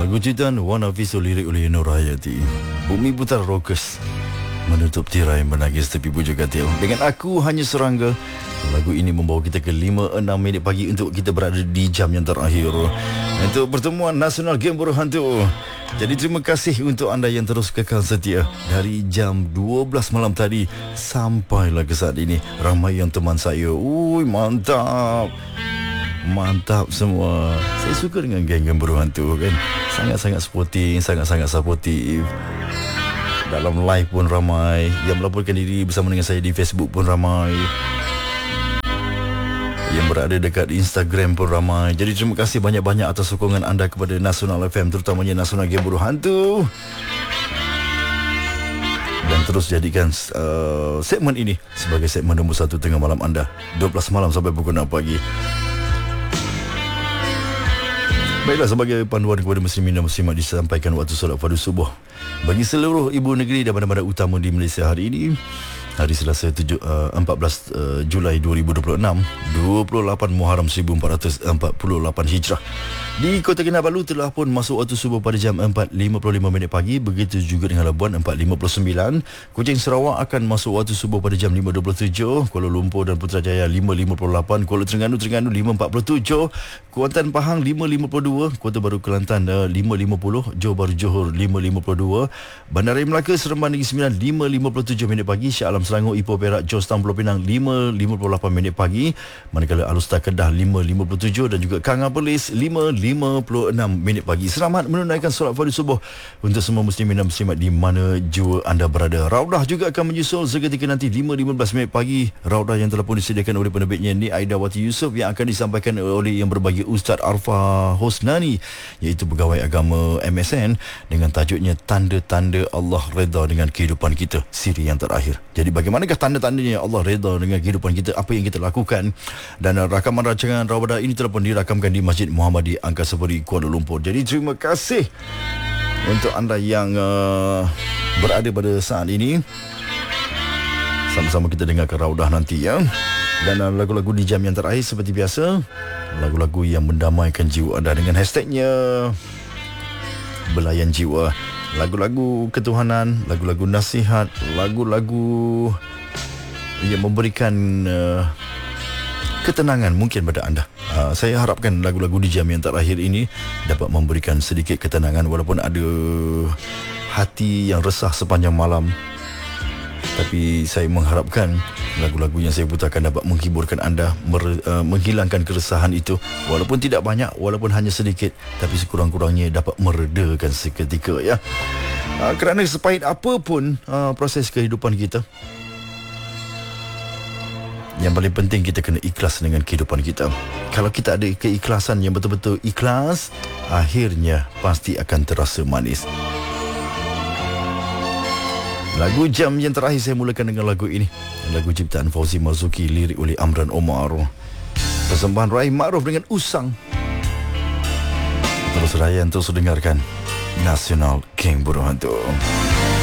Lagu ciptaan Wan Hafiz, lirik oleh Nur Hayati. Bumi Putar Rockers menutup tirai menangis tepi bujur katil. Dengan Aku Hanya Serangga, lagu ini membawa kita ke 5-6 minit pagi untuk kita berada di jam yang terakhir untuk pertemuan Nasional Game Buruh Hantu. Jadi terima kasih untuk anda yang terus kekal setia dari jam 12 malam tadi sampailah ke saat ini. Ramai yang teman saya. Mantap. Mantap semua. Saya suka dengan geng-geng Buruh Hantu kan. Sangat-sangat sporting, sangat-sangat supportive. Dalam live pun ramai. Yang melaporkan diri bersama dengan saya di Facebook pun ramai. Yang berada dekat Instagram pun ramai. Jadi terima kasih banyak-banyak atas sokongan anda kepada Nasional FM, terutamanya Nasional Game Buruh Hantu. Dan terus jadikan segmen ini sebagai segmen nombor 1 tengah malam anda, 12 malam sampai pukul 6 pagi. Baiklah, sebagai panduan kepada muslimin dan muslimat disampaikan waktu solat fardu subuh bagi seluruh ibu negeri dan bandar-bandar utama di Malaysia hari ini, hari Selasa 14 Julai 2026, 28 Muharram 1448 Hijrah. Di Kota Kinabalu telah pun masuk waktu subuh pada jam 4.55 pagi. Begitu juga dengan Labuan 4.59. Kuching Sarawak akan masuk waktu subuh pada jam 5.27. Kuala Lumpur dan Putrajaya 5.58. Kuala Terengganu 5.47. Kuantan Pahang 5.52. Kota Baru Kelantan 5.50. Johor Bahru Johor 5.52. Bandaraya Melaka Seremban Negeri 9 5.57 minit pagi. Shah Alam Selangor Ipoh Perak Georgetown Pulau Pinang 5.58 minit pagi. Manakala Alustar Kedah 5.57 dan juga Kanga Perlis 5.56 minit pagi. Selamat menunaikan solat fardu subuh untuk semua muslimin dan muslimat di mana jua anda berada. Raudah juga akan menyusul seketika nanti 5.15 minit pagi. Raudah yang telah pun disediakan oleh penerbitnya ni Aidawati Yusof yang akan disampaikan oleh yang berbagi Ustaz Arfa Hosnani, iaitu pegawai agama MSN, dengan tajuknya Tanda-tanda Allah Redha dengan Kehidupan Kita, siri yang terakhir. Jadi bagaimanakah tanda-tandanya Allah redha dengan kehidupan kita, apa yang kita lakukan. Dan rakaman rancangan Raudah ini telah pun dirakamkan di Masjid Muhammadi Angkasa Puri Kuala Lumpur. Jadi terima kasih untuk anda yang berada pada saat ini. Sama-sama kita dengarkan Raudah nanti ya. Dan lagu-lagu di jam yang terakhir seperti biasa, lagu-lagu yang mendamaikan jiwa anda dengan hashtagnya Belayan Jiwa. Lagu-lagu ketuhanan, lagu-lagu nasihat, lagu-lagu yang memberikan ketenangan mungkin pada anda. Saya harapkan lagu-lagu di jam yang terakhir ini dapat memberikan sedikit ketenangan, walaupun ada hati yang resah sepanjang malam. Tapi saya mengharapkan lagu-lagu yang saya putarkan dapat menghiburkan anda, menghilangkan keresahan itu, walaupun tidak banyak, walaupun hanya sedikit, tapi sekurang-kurangnya dapat meredakan seketika ya. Kerana sepahit apapun proses kehidupan kita, yang paling penting kita kena ikhlas dengan kehidupan kita. Kalau kita ada keikhlasan yang betul-betul ikhlas, akhirnya pasti akan terasa manis. Lagu jam yang terakhir saya mulakan dengan lagu ini, lagu ciptaan Fauzi Marzuki, lirik oleh Amran Omar. Persembahan Rahim Ma'ruf dengan Usang. Terus rayan, terus dengarkan Nasional Geng Buruh Hantu.